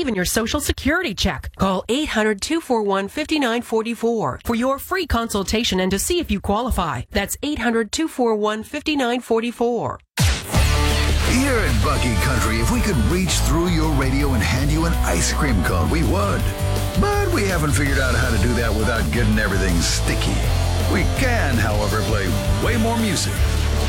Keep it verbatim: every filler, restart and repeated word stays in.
even your Social Security check. Call eight hundred, two four one, five nine four four for your free consultation and to see if you qualify. That's eight hundred, two four one, five nine four four. Here in Bucky Country, if we could reach through your radio and hand you an ice cream cone, we would. But we haven't figured out how to do that without getting everything sticky. We can, however, play way more music